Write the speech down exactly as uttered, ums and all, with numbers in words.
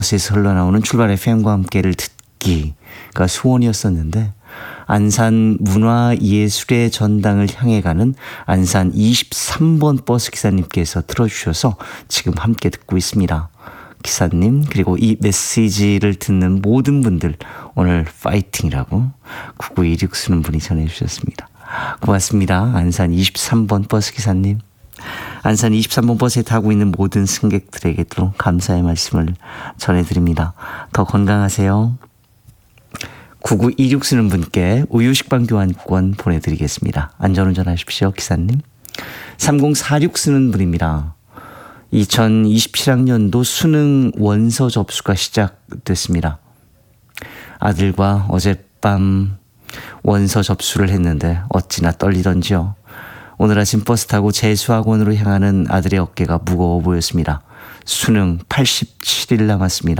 버스에서 흘러나오는 출발 에프엠과 함께를 듣기가 소원이었었는데 안산 문화예술의 전당을 향해 가는 안산 이십삼 번 버스 기사님께서 틀어주셔서 지금 함께 듣고 있습니다. 기사님 그리고 이 메시지를 듣는 모든 분들 오늘 파이팅이라고 구구이육 쓰는 분이 전해주셨습니다. 고맙습니다. 안산 이십삼 번 버스 기사님. 안산 이십삼 번 버스에 타고 있는 모든 승객들에게도 감사의 말씀을 전해드립니다. 더 건강하세요. 구구이육 쓰는 분께 우유식빵 교환권 보내드리겠습니다. 안전운전 하십시오 기사님. 삼공사육 쓰는 분입니다. 이천이십칠 학년도 수능 원서 접수가 시작됐습니다. 아들과 어젯밤 원서 접수를 했는데 어찌나 떨리던지요. 오늘 아침 버스 타고 재수학원으로 향하는 아들의 어깨가 무거워 보였습니다. 수능 팔십칠 일 남았습니다.